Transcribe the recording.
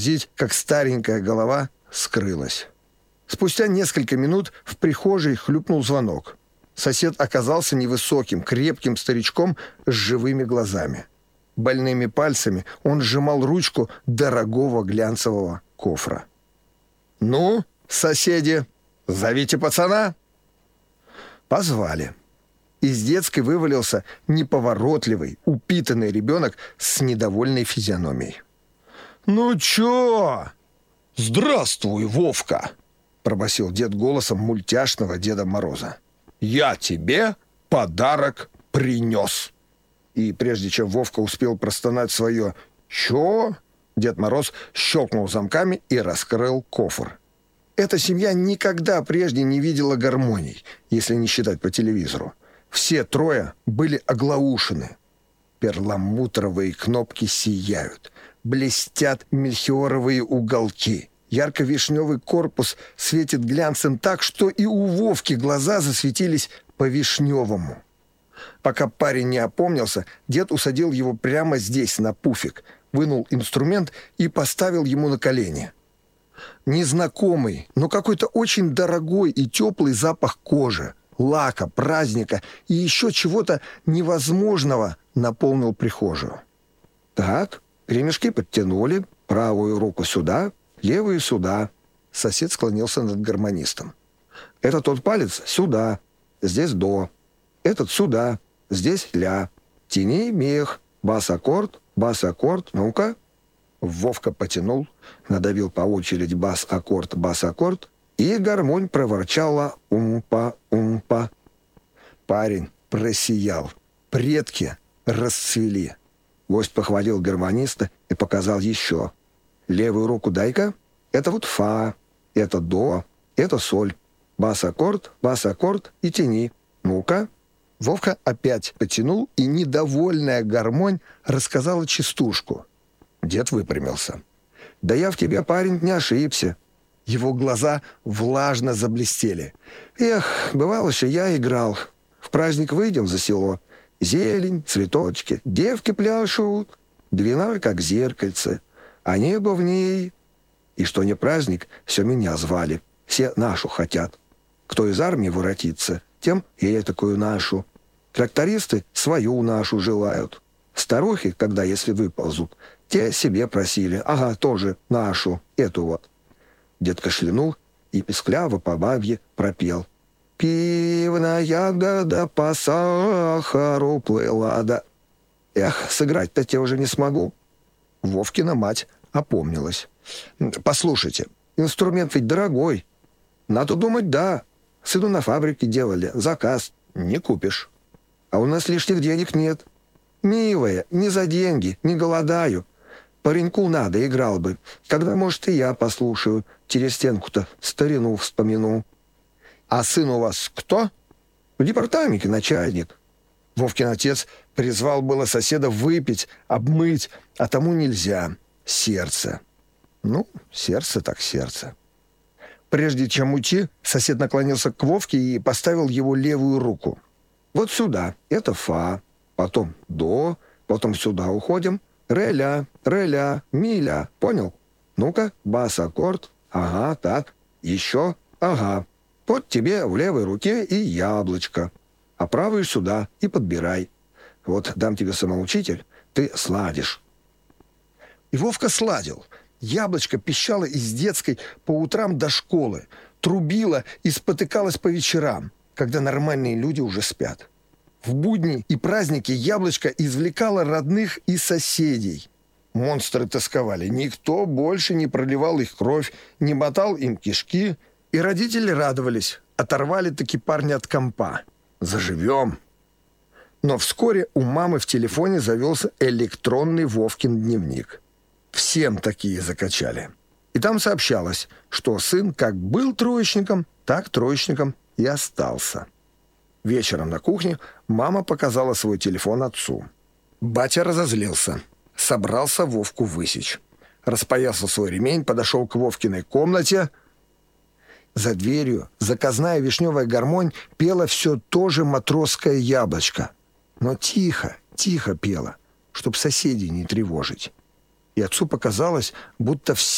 как старенькая голова скрылась. Спустя несколько минут в прихожей хлюпнул звонок. Сосед оказался невысоким, крепким старичком с живыми глазами. Больными пальцами он сжимал ручку дорогого глянцевого кофра. «Ну, соседи, зовите пацана!» Позвали. Из детской вывалился неповоротливый, упитанный ребенок с недовольной физиономией. «Ну чё?» «Здравствуй, Вовка!» — пробасил дед голосом мультяшного Деда Мороза. «Я тебе подарок принес!» И прежде чем Вовка успел простонать свое «Чё?», Дед Мороз щелкнул замками и раскрыл кофр. Эта семья никогда прежде не видела гармоний, если не считать по телевизору. Все трое были оглаушены. Перламутровые кнопки сияют, блестят мельхиоровые уголки. Ярко-вишневый корпус светит глянцем так, что и у Вовки глаза засветились по-вишневому. Пока парень не опомнился, дед усадил его прямо здесь, на пуфик, вынул инструмент и поставил ему на колени. Незнакомый, но какой-то очень дорогой и теплый запах кожи, лака, праздника и еще чего-то невозможного наполнил прихожую. «Так, ремешки подтянули, правую руку сюда, левую сюда». Сосед склонился над гармонистом. «Это тот палец сюда, здесь до. Этот сюда, здесь ля. Тяни мех, бас-аккорд, ну-ка». Вовка потянул, надавил по очереди бас-аккорд, и гармонь проворчала умпа. Парень просиял. Предки расцвели. Гость похвалил гармониста и показал еще. «Левую руку дай-ка. Это вот фа, это до, это соль. Бас-аккорд и тяни. Ну-ка». Вовка опять потянул, и недовольная гармонь рассказала частушку. Дед выпрямился. «Да я в тебе, парень, не ошибся». Его глаза влажно заблестели. «Эх, бывало, что я играл. В праздник выйдем за село. Зелень, цветочки, девки пляшут. Двиной, как зеркальце. А небо в ней. И что не праздник, все меня звали. Все нашу хотят. Кто из армии воротится, тем и такую нашу. Трактористы свою нашу желают. Старухи, когда если выползут, те себе просили. Ага, тоже нашу, эту вот». Дед кашлянул и пискляво по бабье пропел. «Пивная ягода по сахару плыла да...» «Эх, сыграть-то те уже не смогу». Вовкина мать опомнилась. «Послушайте, инструмент ведь дорогой. Надо думать, да. Сыну на фабрике делали, заказ. Не купишь. А у нас лишних денег нет. Милая, не за деньги, не голодаю. Пареньку надо, играл бы. Когда, может, и я послушаю. Через стенку-то старину вспомяну». «А сын у вас кто?» «В департаменте начальник». Вовкин отец призвал было соседа выпить, обмыть, а тому нельзя. Сердце. Ну, сердце так сердце. Прежде чем уйти, сосед наклонился к Вовке и поставил его левую руку. «Вот сюда, это фа, потом до, потом сюда уходим. Ре-ля, ми-ля, понял? Ну-ка, бас-аккорд, ага, так, еще, ага. Вот тебе в левой руке и яблочко, а правую сюда и подбирай. Вот дам тебе самоучитель, ты сладишь». И Вовка сладил. Яблочко пищало из детской по утрам до школы, трубило и спотыкалось по вечерам, когда нормальные люди уже спят. В будни и праздники яблочко извлекало родных и соседей. Монстры тосковали. Никто больше не проливал их кровь, не мотал им кишки. И родители радовались. Оторвали-таки парня от компа. Заживем. Но вскоре у мамы в телефоне завелся электронный Вовкин дневник. Всем такие закачали. И там сообщалось, что сын как был троечником, так троечником и остался. Вечером на кухне мама показала свой телефон отцу. Батя разозлился. Собрался Вовку высечь. Распоясал свой ремень, подошел к Вовкиной комнате. За дверью заказная вишневая гармонь пела все то же матросское яблочко. Но тихо, тихо пела, чтоб соседей не тревожить. И отцу показалось, будто все